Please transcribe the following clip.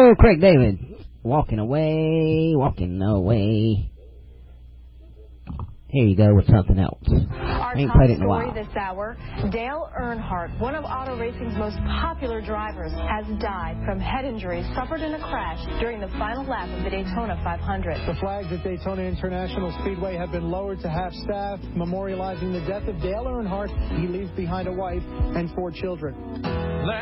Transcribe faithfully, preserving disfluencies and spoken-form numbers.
Oh, Craig David. Walking away, walking away. Here you go with something else. Our I ain't top played it in a story while. this hour, Dale Earnhardt, one of auto racing's most popular drivers, has died from head injuries suffered in a crash during the final lap of the Daytona five hundred. The flags at Daytona International Speedway have been lowered to half staff, memorializing the death of Dale Earnhardt. He leaves behind a wife and four children.